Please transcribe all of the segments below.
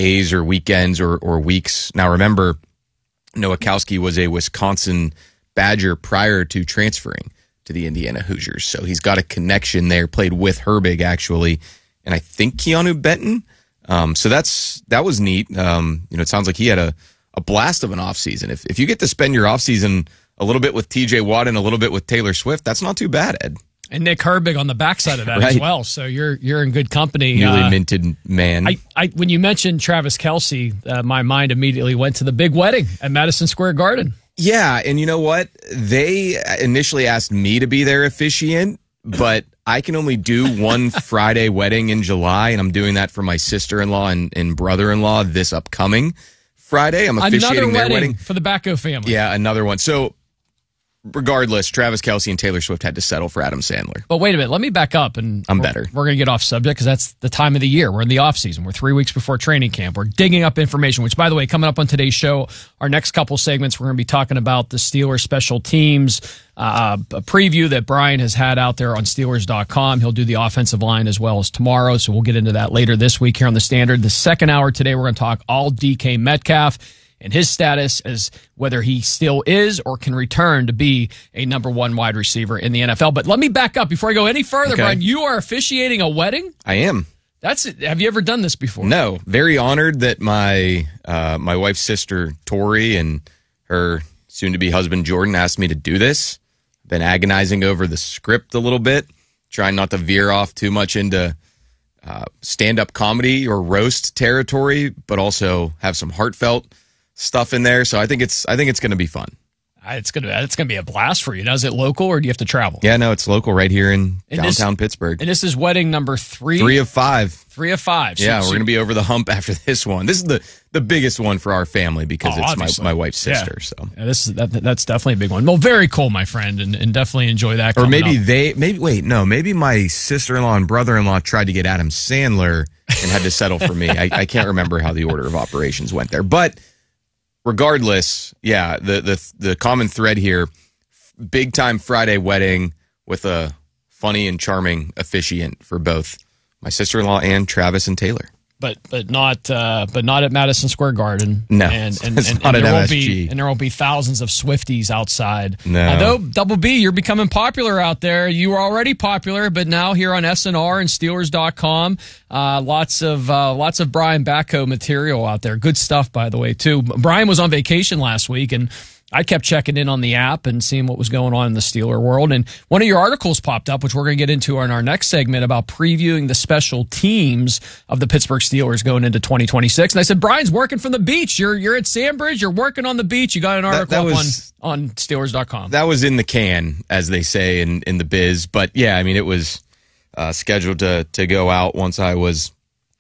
days or weekends or weeks. Now, remember, Nowakowski was a Wisconsin Badger prior to transferring to the Indiana Hoosiers. So he's got a connection there, played with Herbig, actually, and I think Keanu Benton. So that was neat. It sounds like he had a blast of an offseason. If you get to spend your offseason a little bit with TJ Watt and a little bit with Taylor Swift, that's not too bad, Ed. And Nick Herbig on the backside of that right. as well. So you're in good company. Newly minted man. When you mentioned Travis Kelce, my mind immediately went to the big wedding at Madison Square Garden. Yeah, and you know what? They initially asked me to be their officiant, but I can only do one Friday wedding in July, and I'm doing that for my sister-in-law and brother-in-law this upcoming Friday. I'm officiating their wedding for the Backo family. Yeah, another one. So regardless, Travis Kelce and Taylor Swift had to settle for Adam Sandler. But wait a minute, let me back up. And I'm better. We're going to get off subject because that's the time of the year. We're in the off season. We're 3 weeks before training camp. We're digging up information, which, by the way, coming up on today's show, our next couple segments, we're going to be talking about the Steelers special teams, a preview that Brian has had out there on Steelers.com. He'll do the offensive line as well as tomorrow, so we'll get into that later this week here on The Standard. The second hour today, we're going to talk all DK Metcalf and his status as whether he still is or can return to be a number one wide receiver in the NFL. But let me back up before I go any further, okay. Brian. You are officiating a wedding? I am. Have you ever done this before? No. Very honored that my wife's sister, Tori, and her soon-to-be husband, Jordan, asked me to do this. Been agonizing over the script a little bit, trying not to veer off too much into stand-up comedy or roast territory, but also have some heartfelt stuff in there, so I think it's going to be fun. It's going to be a blast for you. Now, is it local or do you have to travel? Yeah, no, it's local right here in downtown Pittsburgh. And this is wedding number 3? 3 of 5. 3 of 5. Yeah, we're going to be over the hump after this one. This is the biggest one for our family because it's my wife's sister. So yeah, that's definitely a big one. Well, very cool, my friend, and definitely enjoy that. Or maybe my sister-in-law and brother-in-law tried to get Adam Sandler and had to settle for me. I can't remember how the order of operations went there, but regardless, yeah, the common thread here, big time Friday wedding with a funny and charming officiant for both my sister-in-law and Travis and Taylor. But not at Madison Square Garden. No, and not at MSG. There won't be thousands of Swifties outside. No. Although Double B, you're becoming popular out there. You were already popular, but now here on SNR and Steelers.com, lots of Brian Backo material out there. Good stuff, by the way, too. Brian was on vacation last week, and I kept checking in on the app and seeing what was going on in the Steeler world. And one of your articles popped up, which we're going to get into in our next segment, about previewing the special teams of the Pittsburgh Steelers going into 2026. And I said, Brian's working from the beach. You're at Sandbridge. You're working on the beach. You got an article on Steelers.com. That was in the can, as they say in the biz. But, yeah, I mean, it was scheduled to go out once I was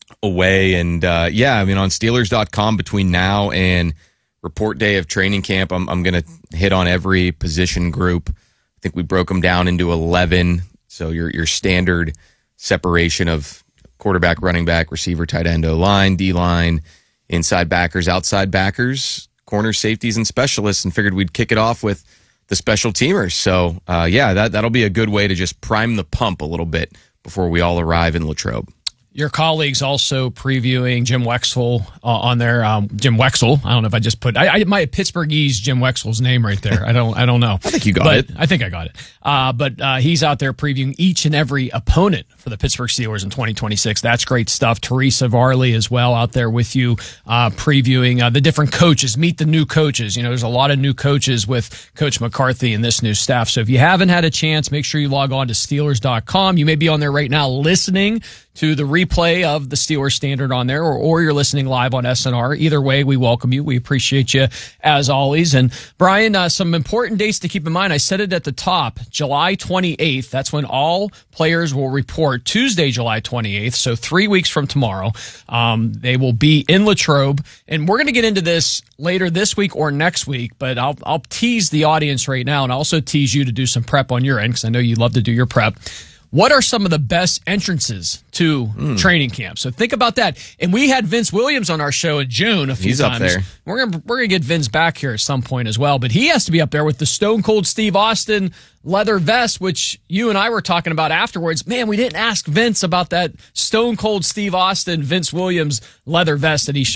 away. And, on Steelers.com between now and report day of training camp, I'm going to hit on every position group. I think we broke them down into 11. So your standard separation of quarterback, running back, receiver, tight end, O-line, D-line, inside backers, outside backers, corner safeties, and specialists, and figured we'd kick it off with the special teamers. So, that'll be a good way to just prime the pump a little bit before we all arrive in Latrobe. Your colleagues also previewing Jim Wexell on there. Jim Wexell. I don't know if I just put my Pittsburghese Jim Wexell's name right there. I don't know. I think you got it. I think I got it. But he's out there previewing each and every opponent for the Pittsburgh Steelers in 2026. That's great stuff. Teresa Varley as well out there with you previewing the different coaches. Meet the new coaches. There's a lot of new coaches with Coach McCarthy and this new staff. So if you haven't had a chance, make sure you log on to Steelers.com. You may be on there right now listening to the replay of the Steelers Standard on there, or you're listening live on SNR. Either way, we welcome you. We appreciate you as always. And Brian, some important dates to keep in mind. I said it at the top, July 28th. That's when all players will report. Tuesday, July 28th. So 3 weeks from tomorrow, they will be in Latrobe. And we're going to get into this later this week or next week, but I'll tease the audience right now and also tease you to do some prep on your end, because I know you love to do your prep. What are some of the best entrances to training camp? So think about that. And we had Vince Williams on our show in June a few times. Up there. We're gonna get Vince back here at some point as well. But he has to be up there with the Stone Cold Steve Austin leather vest, which you and I were talking about afterwards. Man, we didn't ask Vince about that Stone Cold Steve Austin, Vince Williams leather vest that he